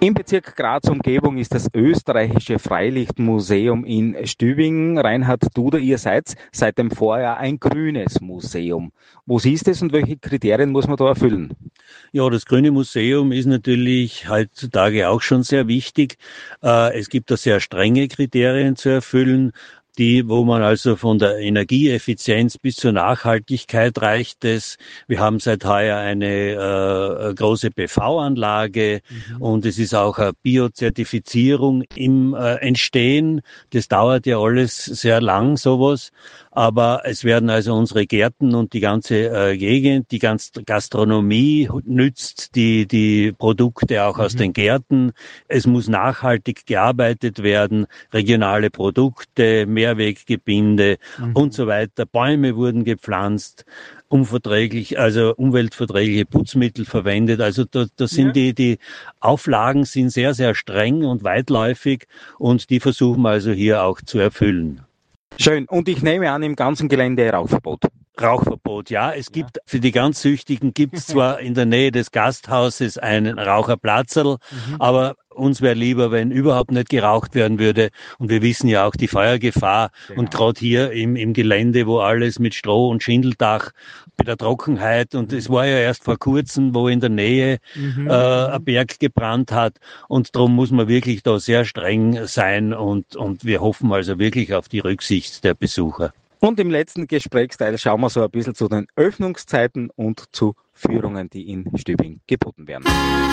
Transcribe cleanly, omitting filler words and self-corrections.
Im Bezirk Graz-Umgebung ist das Österreichische Freilichtmuseum in Stübingen. Reinhard Duder, ihr seid seit dem Vorjahr ein grünes Museum. Was ist es und welche Kriterien muss man da erfüllen? Ja, das Grüne Museum ist natürlich heutzutage auch schon sehr wichtig. Es gibt da sehr strenge Kriterien zu erfüllen. Wo man also von der Energieeffizienz bis zur Nachhaltigkeit reicht es. Wir haben seit heuer eine große PV-Anlage und es ist auch eine Biozertifizierung im Entstehen. Das dauert ja alles sehr lang, sowas. Aber es werden also unsere Gärten und die ganze Gegend, die ganze Gastronomie nützt die Produkte auch aus den Gärten. Es muss nachhaltig gearbeitet werden, regionale Produkte, Mehrweggebinde und so weiter. Bäume wurden gepflanzt, umweltverträgliche Putzmittel verwendet. Also da sind die Auflagen sind sehr, sehr streng und weitläufig und die versuchen wir also hier auch zu erfüllen. Schön. Und ich nehme an, im ganzen Gelände Rauchverbot. Rauchverbot, ja. Es gibt, für die ganz Süchtigen gibt es zwar in der Nähe des Gasthauses einen Raucherplatzerl, aber uns wäre lieber, wenn überhaupt nicht geraucht werden würde. Und wir wissen ja auch die Feuergefahr. Genau. Und gerade hier im Gelände, wo alles mit Stroh und Schindeldach bei der Trockenheit, und es war ja erst vor kurzem, wo in der Nähe ein Berg gebrannt hat. Und darum muss man wirklich da sehr streng sein und wir hoffen also wirklich auf die Rücksicht der Besucher. Und im letzten Gesprächsteil schauen wir so ein bisschen zu den Öffnungszeiten und zu Führungen, die in Stübingen geboten werden.